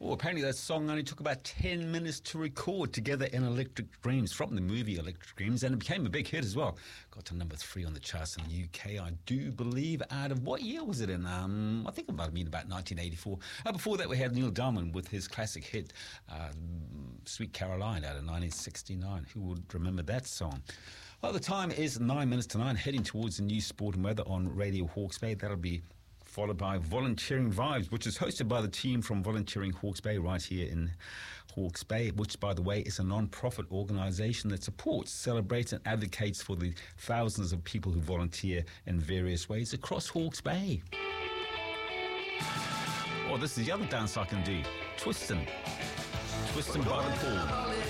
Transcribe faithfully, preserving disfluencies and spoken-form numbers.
Oh, apparently that song only took about ten minutes to record, Together in Electric Dreams, from the movie Electric Dreams, and it became a big hit as well. Got to number three on the charts in the U K, I do believe, out of, what year was it in? Um, I think it might have been about nineteen eighty-four. Uh, before that we had Neil Diamond with his classic hit, uh, Sweet Caroline, out of nineteen sixty-nine. Who would remember that song? Well, the time is nine minutes to nine, heading towards the news, sport and weather on Radio Hawke's Bay. That'll be followed by Volunteering Vibes, which is hosted by the team from Volunteering Hawke's Bay right here in Hawke's Bay, which, by the way, is a non-profit organisation that supports, celebrates and advocates for the thousands of people who volunteer in various ways across Hawke's Bay. Oh, this is the other dance I can do. Twistin'. Twistin' by the pool.